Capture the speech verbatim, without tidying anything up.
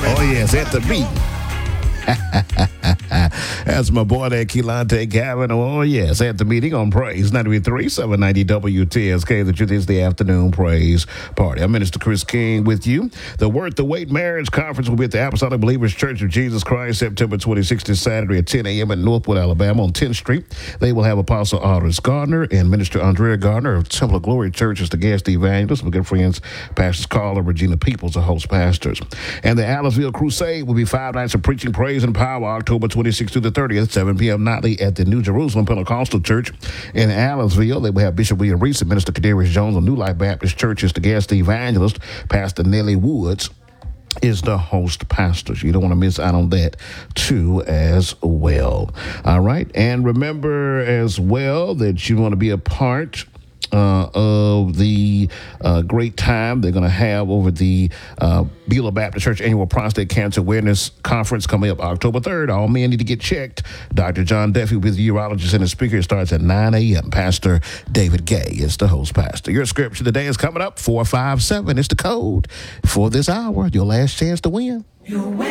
Oh, yes, at the beat. That's my boy there, Keelante Gavin. Oh, yes, at the meeting on Praise ninety-three point three, seven ninety W T S K. The truth is the afternoon praise party. I'm Minister Chris King with you. The Worth the Wait Marriage Conference will be at the Apostolic Believers Church of Jesus Christ, September twenty-sixth, this Saturday at ten a.m. in Northwood, Alabama on tenth Street. They will have Apostle Otis Gardner and Minister Andrea Gardner of Temple of Glory Church as the guest evangelist. My good friends, Pastors Carl and Regina Peoples, the host pastors. And the Aliceville Crusade will be five nights of preaching, praise, and power, October twenty-sixth through the thirtieth, seven p.m. nightly at the New Jerusalem Pentecostal Church in Aliceville. They will have Bishop William Reese and Minister Kadarius Jones of New Life Baptist Church as the guest evangelist. Pastor Nellie Woods is the host pastor. You don't want to miss out on that too as well. All right. And remember as well that you want to be a part Uh, of the uh, great time they're going to have over the uh, Beulah Baptist Church Annual Prostate Cancer Awareness Conference coming up October third. All men need to get checked. Doctor John Duffy with the urologist and the speaker. It starts at nine a.m. Pastor David Gay is the host pastor. Your scripture today is coming up four five seven. It's the code for this hour. Your last chance to win.